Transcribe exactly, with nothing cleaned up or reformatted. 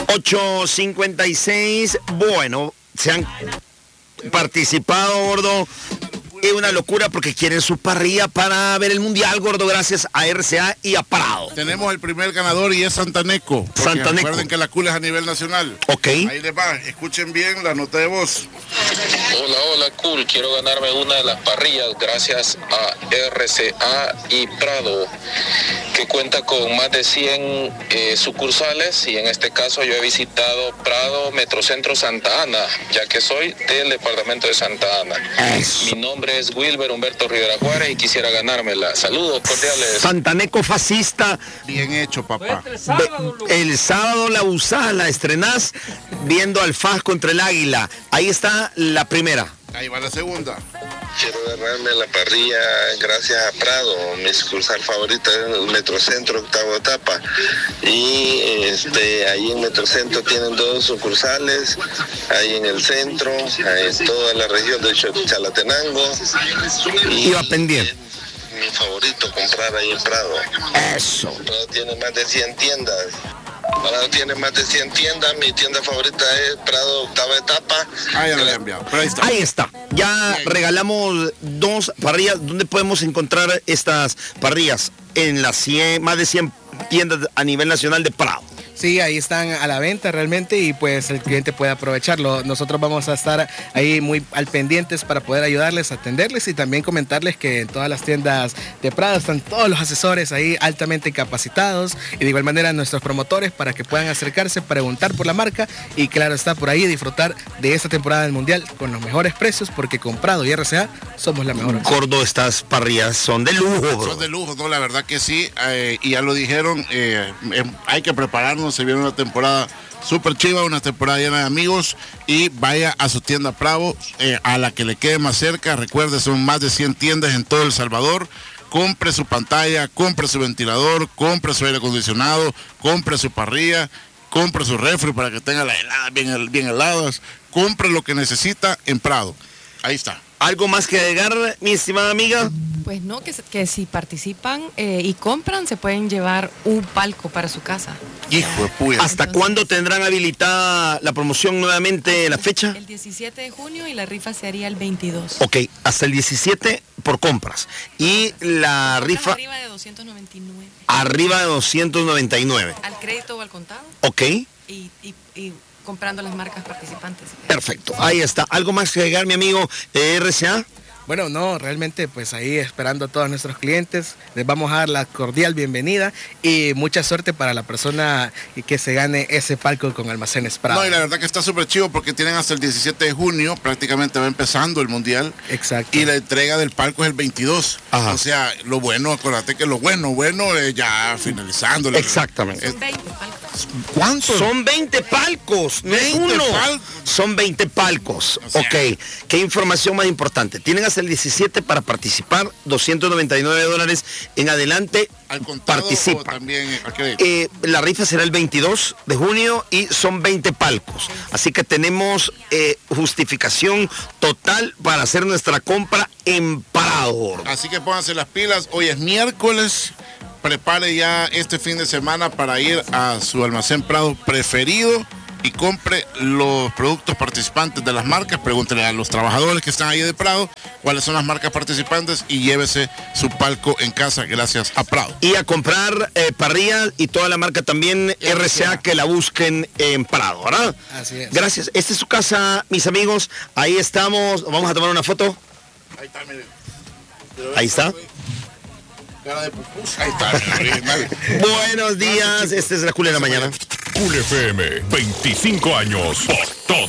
ocho cincuenta y seis. Bueno, se han participado, gordo. Es una locura porque quieren su parrilla para ver el mundial, gordo, gracias a R C A y a Prado. Tenemos el primer ganador y es Santaneco. Santaneco. Recuerden que la Cool es a nivel nacional. Ok. Ahí les va, escuchen bien la nota de voz. Hola, hola, Cool. Quiero ganarme una de las parrillas gracias a R C A y Prado, que cuenta con más de cien eh, sucursales, y en este caso yo he visitado Prado, Metrocentro Santa Ana, ya que soy del departamento de Santa Ana. Eso. Mi nombre es Wilber Humberto Rivera Juárez y quisiera ganármela. Saludos cordiales. Santaneco fascista. Bien hecho, papá. El sábado, el sábado la usás, la estrenás viendo al F A S contra el Águila. Ahí está la primera. Ahí va la segunda. Quiero ganarme la parrilla gracias a Prado. Mi sucursal favorita es el Metrocentro Octavo Etapa. Y este, ahí en Metrocentro tienen dos sucursales. Ahí en el centro, en toda la región de Chalatenango. Y iba pendiente. Mi favorito comprar ahí en Prado. Eso. Prado tiene más de cien tiendas. Prado tiene más de cien tiendas. Mi tienda favorita es Prado Octava Etapa. Ah, ya lo he enviado. Pero ahí está. Ahí está. Ya regalamos dos parrillas. ¿Dónde podemos encontrar estas parrillas? En las cien, más de cien tiendas a nivel nacional de Prado. Sí, ahí están a la venta realmente y pues el cliente puede aprovecharlo. Nosotros vamos a estar ahí muy al pendientes para poder ayudarles, atenderles y también comentarles que en todas las tiendas de Prado están todos los asesores ahí altamente capacitados y de igual manera nuestros promotores para que puedan acercarse, preguntar por la marca y claro está por ahí disfrutar de esta temporada del Mundial con los mejores precios porque con Prado y R C A somos la mejor. Gordo, estas parrillas son de lujo, bro. Son de lujo, no, la verdad que sí, eh, y ya lo dijeron, eh, eh, hay que prepararnos. Se viene una temporada súper chiva, una temporada llena de amigos y vaya a su tienda Prado, eh, a la que le quede más cerca. Recuerde, son más de cien tiendas en todo El Salvador. Compre su pantalla, compre su ventilador, compre su aire acondicionado, compre su parrilla, compre su refri para que tenga las heladas bien, bien heladas. Compre lo que necesita en Prado. Ahí está. ¿Algo más que agregar, mi estimada amiga? Pues no, que, que si participan eh, y compran, se pueden llevar un palco para su casa. Hijo de puya. ¿Hasta Entonces, cuándo tendrán habilitada la promoción nuevamente, la fecha? El diecisiete de junio y la rifa se haría el veintidós. Ok, hasta el diecisiete por compras. Y la Compras rifa arriba de doscientos noventa y nueve. arriba de doscientos noventa y nueve. Al crédito o al contado. Ok, Y, y, y comprando las marcas participantes. perfecto. Ahí está. ¿Algo más que agregar, mi amigo eh, R C A? Bueno, no, realmente pues ahí esperando a todos nuestros clientes, les vamos a dar la cordial bienvenida y mucha suerte para la persona que se gane ese palco con Almacenes Prado. No, y la verdad que está súper chivo porque tienen hasta el diecisiete de junio, prácticamente va empezando el Mundial. Exacto. Y la entrega del palco es el veintidós. Ajá. O sea, lo bueno, acuérdate que lo bueno, bueno es ya finalizando. Exactamente. Es- veinte palcos. ¿Cuántos? Son veinte palcos, no es veinte uno. palcos. Son veinte palcos. O sea, ok. ¿Qué información más importante? Tienen hasta el diecisiete para participar, doscientos noventa y nueve dólares en adelante. ¿Al contado participa. o también a crédito? Eh, la rifa será el veintidós de junio y son veinte palcos. Así que tenemos eh, justificación total para hacer nuestra compra en Prado. Así que pónganse las pilas. Hoy es miércoles. Prepare ya este fin de semana para ir a su almacén Prado preferido y compre los productos participantes de las marcas. Pregúntele a los trabajadores que están ahí de Prado cuáles son las marcas participantes y llévese su palco en casa gracias a Prado. Y a comprar eh, parrillas y toda la marca también R C A que la busquen en Prado, ¿verdad? Así es. Gracias. Esta es su casa, mis amigos. Ahí estamos. Vamos a tomar una foto. Ahí está, miren. Ahí está. Cara de pupusa. Ahí está, original. Buenos días. Esta es la Cool en la mañana. Cool F M, veinticinco años por todo.